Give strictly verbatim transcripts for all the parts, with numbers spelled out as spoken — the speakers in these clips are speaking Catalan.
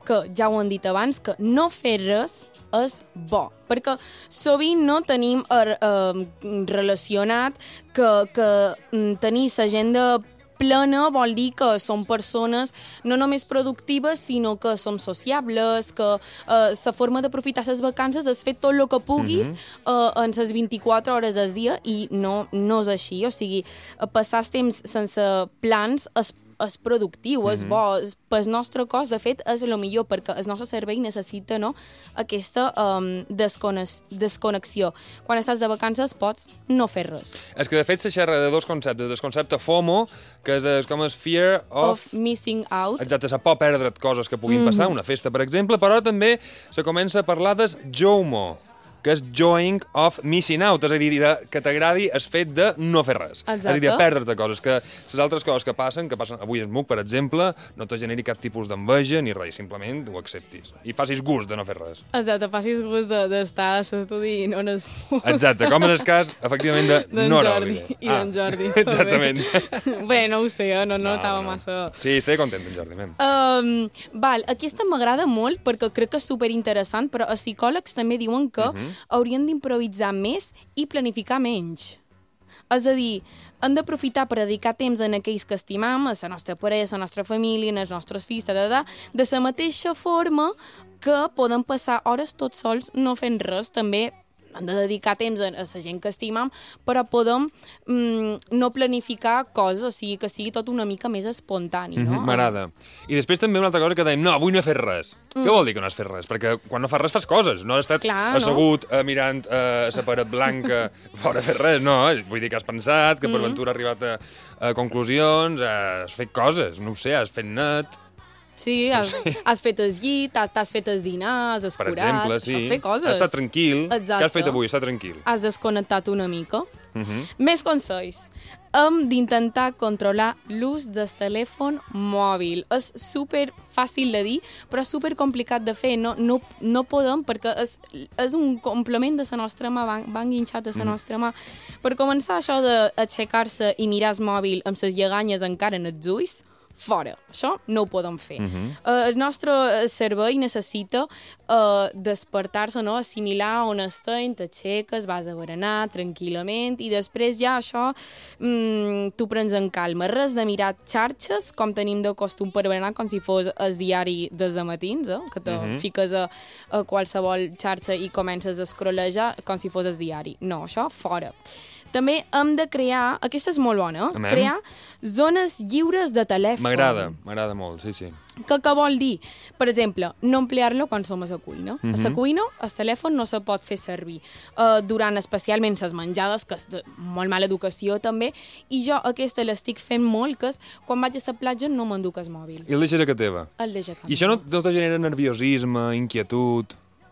que ja ho han dit abans, que no fer res és bo, perquè sovint no tenim eh, eh, relacionat que, que tenir l'agenda plena vol dir que som persones no només productives, sinó que som sociables, que eh, la forma d'aprofitar les vacances és fer tot el que puguis mm-hmm. eh, en les vint-i-quatre hores del dia, i no, no és així. O sigui, passar el temps sense plans és és productiu, mm-hmm. és bo, és, pel nostre cos, de fet, és el millor, perquè el nostre cervell necessita, no, aquesta um, desconex desconnexió. Quan estàs de vacances pots no fer res. És que, de fet, se xerra de dos conceptes. El concepte FOMO, que és, és com és fear of... Of missing out. Exacte, se pot perdre't coses que puguin mm-hmm. passar, una festa, per exemple, però també se comença a parlar des JOMO, que és Joing of Missing Out, és a dir, de, que t'agradi el fet de no fer res. Exacte. És a dir, de perdre-te coses, que les altres coses que passen, que passen avui en M U C, per exemple, no te generi cap tipus d'enveja ni res, simplement ho acceptis. I facis gust de no fer res. Exacte, facis gust d'estar de, a l'estudi i no en el M U C. Exacte, com en el cas, efectivament, de Nora Olivella. I d'en Jordi. Ah, exactament. Bé, no ho sé, eh? no, no, no estava no. massa... Sí, estic content, en Jordi, mem. Um, val, aquesta m'agrada molt perquè crec que és superinteressant, però els psicòlegs també diuen que uh-huh. haurien d'improvisar més i planificar menys. És a dir, hem d'aprofitar per dedicar temps en aquells que estimam, a la nostra parella, a la nostra família, als nostres fills, de la mateixa forma que podem passar hores tots sols no fent res. També hem de dedicar temps a, a la gent que estimam, però podem mm, no planificar coses, o sigui, que sigui tot una mica més espontani, no? Mm-hmm, m'agrada. I després també una altra cosa que dèiem, no, avui no he fet res. Mm. Què vol dir que no has fet res? Perquè quan no fas res fas coses. No has estat Clar, assegut no? eh, mirant eh, la paret blanca fora fer res, no. Vull dir que has pensat, que per mm. ventura has arribat a, a conclusions, eh, has fet coses, no ho sé, has fet net... Sí, has, no sé. has fet el llit, t'has fet el dinar, has escurat, per exemple, sí. has fet coses. Has estat tranquil. Exacte. Què has fet avui? Estar tranquil. Has desconnectat una mica. Uh-huh. Més consells. Hem d'intentar controlar l'ús del telèfon mòbil. És super fàcil de dir, però és super complicat de fer. No, no, no podem, perquè és, és un complement de la nostra mà, va, va enguinxat a la mm. nostra mà. Per començar, això d'aixecar-se i mirar el mòbil amb les lleganyes encara en els ulls, fora. Això no ho podem fer. Uh-huh. uh, el nostre cervell necessita uh, despertar-se, no? Assimilar on estem, t'aixeques, vas a berenar tranquil·lament i després ja això mm, t'ho prens en calma. Res de mirar xarxes, com tenim de costum per berenar, com si fos el diari des de matins, eh? Que te uh-huh. fiques a, a qualsevol xarxa i comences a scrollejar com si fos el diari. No, això fora. També hem de crear, aquesta és molt bona, eh? crear zones lliures de telèfon. M'agrada, m'agrada molt, sí, sí. Que, què vol dir? Per exemple, no emplear-lo quan som a la cuina. Uh-huh. A la cuina el telèfon no se pot fer servir. Uh, durant especialment les menjades, que és de molt mala educació també, i jo aquesta l'estic fent molt, que és quan vaig a la platja no m'enduc el mòbil. I el deixes a casa teva? El deixo a casa. I això no, no te genera nerviosisme, inquietud?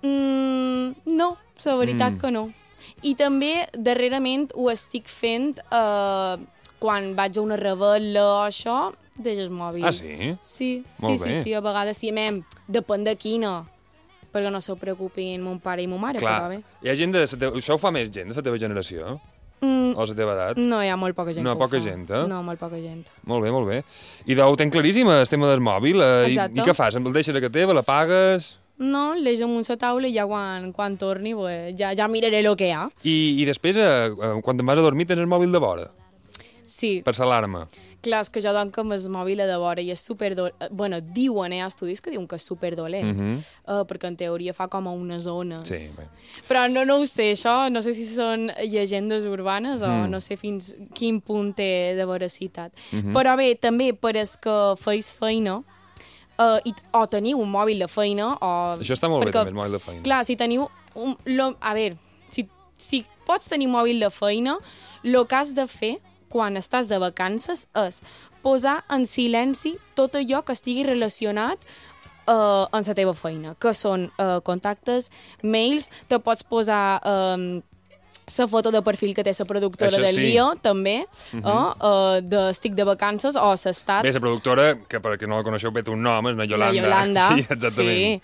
Mm, no, la veritat mm. que no. I també, darrerament, ho estic fent eh, quan vaig a una rebel·la o això, deixes mòbil. Ah, sí? Sí, Molt sí, bé. sí, sí, a vegades sí, mem, depèn de quina, perquè no se preocupin mon pare i mon mare, Clar. però bé. Hi ha gent de... Teva... Això ho fa més gent de la teva generació? Mm, o la teva edat? no, hi ha molt poca gent no, que ho poca fa. gent, eh? No, molt poca gent. Molt bé, molt bé. I ho ten claríssim, el tema del mòbil. Eh? I, I què fas? El deixes a casa teva, l'apagues? No, l'eix amunt a la taula i ja quan, quan torni pues, ja, ja miraré el que hi ha. I, i després, eh, quan te'n vas a dormir, tens el mòbil de vora? Sí. Per l'alarma. Clar, és que jo dono amb el mòbil a de vora i és superdolent. Bueno, diuen, eh, estudis que diuen que és superdolent, uh -huh. uh, perquè en teoria fa com a unes ones. Sí, bé. Però no, no ho sé, això, no sé si són llegendes urbanes o mm. no sé fins quin punt té de veracitat. Uh -huh. Però bé, també per és que feis feina, Uh, i, o teniu un mòbil de feina o... Això està molt perquè, bé, també, el mòbil de feina. Clar, si teniu... Un, lo, a veure, si, si pots tenir un mòbil de feina, el que has de fer quan estàs de vacances és posar en silenci tot allò que estigui relacionat uh, amb la teva feina, que són uh, contactes, mails, te pots posar... Um, la foto de perfil que té la productora Això del sí. Lío, també, uh -huh. uh, uh, de estic de vacances, o l'estat... Bé, la productora, que perquè no la coneixeu, bé, té un nom, és la Yolanda. La Yolanda, sí, exactament. sí.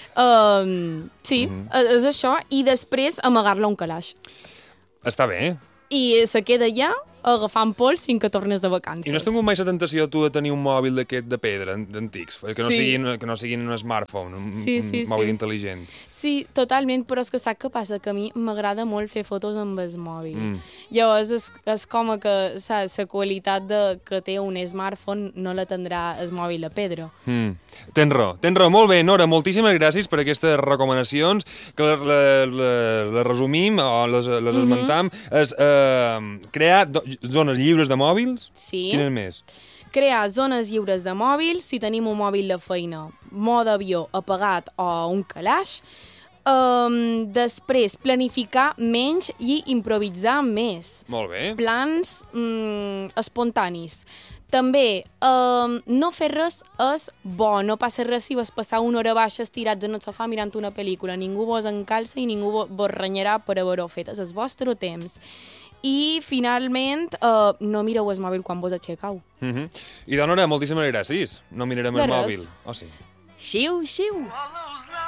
Um, sí, uh -huh. és això, i després amagar-la un calaix. Està bé. I se queda allà agafant pols fins que tornes de vacances. I no has tingut mai la tentació tu de tenir un mòbil d'aquest de pedra, d'antics, que no, Sí. siguin, que no siguin un smartphone, un, Sí, sí, un mòbil sí. intel·ligent? Sí, totalment, però és que saps què passa? Que a mi m'agrada molt fer fotos amb el mòbil. Mm. Llavors és, és com que saps, la qualitat de, que té un smartphone no la tindrà el mòbil de pedra. Mm. Tens raó, tens raó. Molt bé, Nora, moltíssimes gràcies per aquestes recomanacions, que les le, le, le resumim o les, les esmentam. És eh, crear do, zones lliures de mòbils? Sí. Quines més? Crear zones lliures de mòbils, si tenim un mòbil de feina, mode avió apagat o un calaix. Um, després, planificar menys i improvisar més. Molt bé. Plans mm, espontanis. També, um, no fer res és bo, no passa res si vas passar una hora baixa estirats en el sofà mirant una pel·lícula. Ningú vos encalça i ningú vos renyarà per haver-ho fet. És el vostre temps. I, finalment, uh, no mireu el mòbil quan vos aixequeu. Mm -hmm. I, Nora, moltíssimes gràcies. No mirarem De el res. mòbil. Oh, sí. Xiu, xiu.